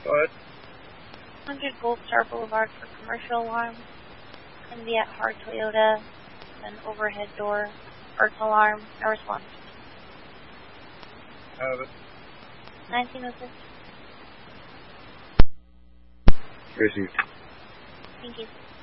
Go ahead. 100 Gold Star Boulevard for commercial alarm. Going to be at Hard Toyota, an overhead door, earth alarm, no response. Have it. 1906. Received. Thank you.